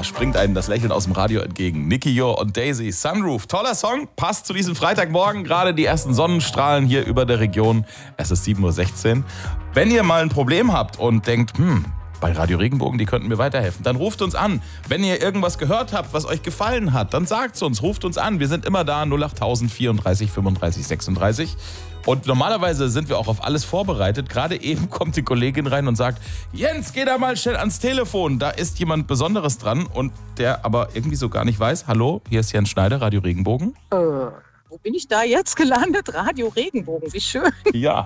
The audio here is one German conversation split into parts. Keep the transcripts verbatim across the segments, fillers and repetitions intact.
da springt einem das Lächeln aus dem Radio entgegen. Nicky Jo und Daisy, Sunroof. Toller Song, passt zu diesem Freitagmorgen. Gerade die ersten Sonnenstrahlen hier über der Region. Es ist sieben Uhr sechzehn. Wenn ihr mal ein Problem habt und denkt, hm, bei Radio Regenbogen, die könnten mir weiterhelfen, dann ruft uns an. Wenn ihr irgendwas gehört habt, was euch gefallen hat, dann sagt's uns, ruft uns an. Wir sind immer da, null acht tausend vierunddreißig fünfunddreißig sechsunddreißig. Und normalerweise sind wir auch auf alles vorbereitet. Gerade eben kommt die Kollegin rein und sagt, Jens, geh da mal schnell ans Telefon. Da ist jemand Besonderes dran und der aber irgendwie so gar nicht weiß. Hallo, hier ist Jens Schneider, Radio Regenbogen. Äh, wo bin ich da jetzt gelandet? Radio Regenbogen, wie schön. Ja.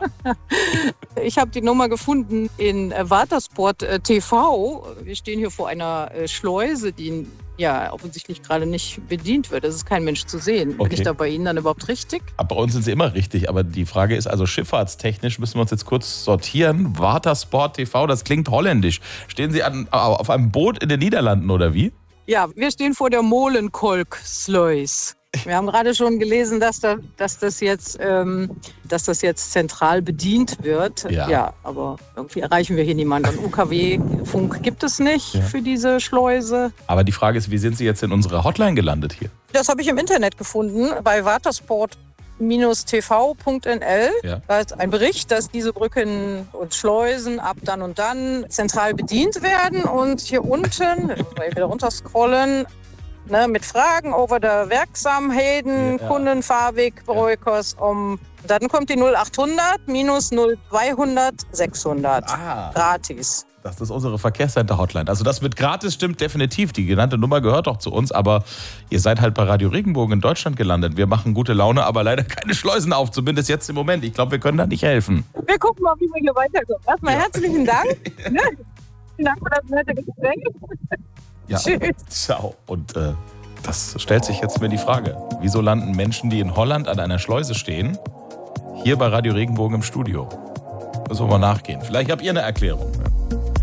Ich habe die Nummer gefunden in Watersport T V. Wir stehen hier vor einer Schleuse, die ja offensichtlich gerade nicht bedient wird. Es ist kein Mensch zu sehen. Okay. Bin ich da bei Ihnen dann überhaupt richtig? Aber bei uns sind sie immer richtig. Aber die Frage ist also, schifffahrtstechnisch müssen wir uns jetzt kurz sortieren. Watersport T V, das klingt holländisch. Stehen Sie an, auf einem Boot in den Niederlanden oder wie? Ja, wir stehen vor der Molenkolk-Sluice. Wir haben gerade schon gelesen, dass, da, dass, das jetzt, ähm, dass das jetzt zentral bedient wird. Ja. Ja, aber irgendwie erreichen wir hier niemanden. Und U K W-Funk gibt es nicht ja. für diese Schleuse. Aber die Frage ist, wie sind Sie jetzt in unserer Hotline gelandet hier? Das habe ich im Internet gefunden, bei watersport T V Punkt N L. Ja. Da ist ein Bericht, dass diese Brücken und Schleusen ab dann und dann zentral bedient werden. Und hier unten, mal wieder runterscrollen, Ne, mit Fragen over der Werksamheden, ja. Kunden, Fahrweg, Brokers, um. Dann kommt die null achthundert minus null zweihundert sechshundert. Ah. Gratis. Das ist unsere Verkehrscenter-Hotline. Also das mit gratis stimmt definitiv. Die genannte Nummer gehört doch zu uns, aber ihr seid halt bei Radio Regenbogen in Deutschland gelandet. Wir machen gute Laune, aber leider keine Schleusen auf, zumindest jetzt im Moment. Ich glaube, wir können da nicht helfen. Wir gucken mal, wie wir hier weiterkommen. Erstmal ja. herzlichen Dank. Ne? Vielen Dank für das nette Gespräch. Ja, ciao. Und äh, das stellt sich jetzt mir die Frage, wieso landen Menschen, die in Holland an einer Schleuse stehen, hier bei Radio Regenbogen im Studio? Müssen wir mal nachgehen. Vielleicht habt ihr eine Erklärung.